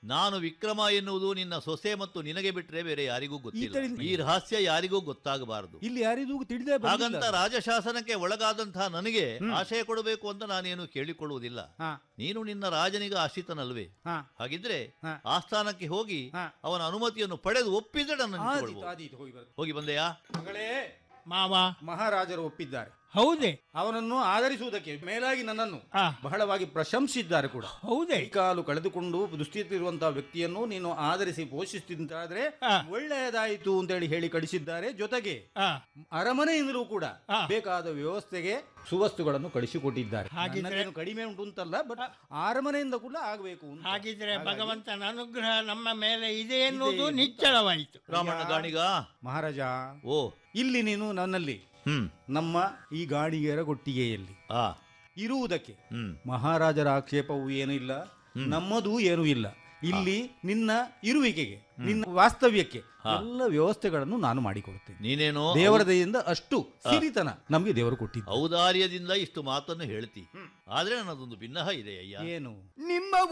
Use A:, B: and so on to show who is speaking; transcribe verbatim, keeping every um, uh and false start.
A: ನಾನು ವಿಕ್ರಮ ಎನ್ನುವುದು ನಿನ್ನ ಸೊಸೆ ಮತ್ತು ನಿನಗೆ ಬಿಟ್ಟರೆ ಬೇರೆ ಯಾರಿಗೂ ಗೊತ್ತಿಲ್ಲ.
B: ಈ ತರ-
A: ಈ ರಹಸ್ಯ ಯಾರಿಗೂ ಗೊತ್ತಾಗಬಾರದು.
B: ಇಲ್ಲಿ ಯಾರಿಗೂ ತಿಳಿದೇ
A: ಹಾಗಂತ ರಾಜಶಾಸನಕ್ಕೆ ಒಳಗಾದಂತಹ ನನಗೆ ಆಶಯ ಕೊಡಬೇಕು ಅಂತ ನಾನೇನು ಕೇಳಿಕೊಳ್ಳುವುದಿಲ್ಲ. ನೀನು ನಿನ್ನ ರಾಜನಿಗೆ ಆಶ್ರಿತನಲ್ವೇ? ಹಾಗಿದ್ರೆ ಆಸ್ಥಾನಕ್ಕೆ ಹೋಗಿ ಅವನ ಅನುಮತಿಯನ್ನು ಪಡೆದು ಒಪ್ಪಿದ್ರೆ ನನ್ನ ಹೋಗಿ ಬಂದೆಯಾ?
C: ಮಗಳೇ,
D: ಮಾವ
C: ಮಹಾರಾಜರು ಒಪ್ಪಿದ್ದಾರೆ.
D: ಹೌದೇ?
C: ಅವನನ್ನು ಆಧರಿಸುವುದಕ್ಕೆ ಮೇಲಾಗಿ ನನ್ನನ್ನು ಬಹಳವಾಗಿ ಪ್ರಶಂಸಿಸಿದ್ದಾರೆ ಕೂಡ.
D: ಹೌದೇ?
C: ಕಾಲು ಕಳೆದುಕೊಂಡು ದುಸ್ಥಿತಿರುವಂತಹ ವ್ಯಕ್ತಿಯನ್ನು ನೀನು ಆಧರಿಸಿ ಪೋಷಿಸಿದ್ದಾದ್ರೆ ಒಳ್ಳೆಯದಾಯಿತು ಅಂತೇಳಿ ಹೇಳಿ ಕಳಿಸಿದ್ದಾರೆ. ಜೊತೆಗೆ ಅರಮನೆಯಿಂದಲೂ ಕೂಡ ಬೇಕಾದ ವ್ಯವಸ್ಥೆಗೆ ಸುವಸ್ತುಗಳನ್ನು ಕಳಿಸಿಕೊಟ್ಟಿದ್ದಾರೆ. ನನ್ನದೇನು ಕಡಿಮೆ ಉಂಟು ಅಂತಲ್ಲ, ಬಟ್ ಅರಮನೆಯಿಂದ ಕೂಡ ಆಗಬೇಕು.
D: ಹಾಗಿದ್ರೆ ಭಗವಂತನ ಅನುಗ್ರಹ ನಮ್ಮ ಮೇಲೆ ಇದೆ ಎನ್ನುವುದು ನಿಚ್ಚಳವಾಯಿತು.
A: ಬ್ರಾಹ್ಮಣ ಗಾಣಿಗ
C: ಮಹಾರಾಜ,
A: ಓ
C: ಇಲ್ಲಿ ನೀನು ನನ್ನಲ್ಲಿ
A: ಹ್ಮ್
C: ನಮ್ಮ ಈ ಗಾಣಿಗೆಯರ ಕೊಟ್ಟಿಗೆಯಲ್ಲಿ
A: ಆ
C: ಇರುವುದಕ್ಕೆ
A: ಹ್ಮ್
C: ಮಹಾರಾಜರ ಆಕ್ಷೇಪವೂ ಏನೂ ಇಲ್ಲ, ನಮ್ಮದೂ ಏನೂ ಇಲ್ಲ. ಇಲ್ಲಿ ನಿನ್ನ ಇರುವಿಕೆಗೆ, ನಿನ್ನ ವಾಸ್ತವ್ಯಕ್ಕೆ ಎಲ್ಲ ವ್ಯವಸ್ಥೆಗಳನ್ನು ನಾನು ಮಾಡಿಕೊಡುತ್ತೇನೆ.
A: ನೀನೇನೋ
C: ದೇವರ ದಯೆಯಿಂದ ಅಷ್ಟು ಸಿರಿತನ ನಮಗೆ ದೇವರು ಕೊಟ್ಟಿದ್ದ.
A: ಔದಾರ್ಯದಿಂದ ಇಷ್ಟು ಮಾತನ್ನು ಹೇಳ್ತಿ. ಆದ್ರೆ ನನ್ನದೊಂದು ಭಿನ್ನಹ ಇದೆ ಅಯ್ಯ.
C: ಏನು?
B: ನಿಮ್ಮ